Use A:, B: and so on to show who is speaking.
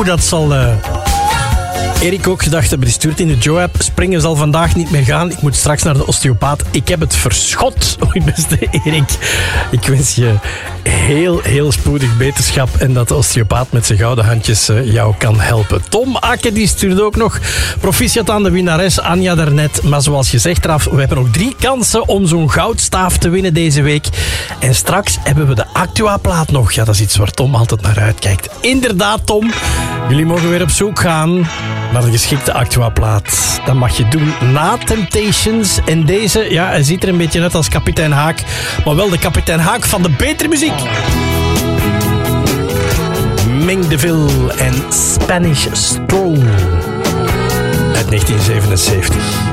A: dat zal Erik ook gedacht hebben. Die stuurt in de Joe-app. Springen zal vandaag niet meer gaan. Ik moet straks naar de osteopaat. Ik heb het verschot. Oei, beste Erik. Ik wens je heel spoedig beterschap en dat de osteopaat met zijn gouden handjes jou kan helpen. Tom Akke die stuurde ook nog proficiat aan de winnares Anja daarnet. Maar zoals gezegd, Raf, we hebben nog 3 kansen om zo'n goudstaaf te winnen deze week. En straks hebben we de Actua-plaat nog. Ja, dat is iets waar Tom altijd naar uitkijkt. Inderdaad, Tom. Jullie mogen weer op zoek gaan naar de geschikte Actua-plaat. Dat mag je doen na Temptations. En deze, ja, hij ziet er een beetje uit als Kapitein Haak. Maar wel de Kapitein Haak van de betere muziek. Ming DeVille en Spanish Strong uit 1977.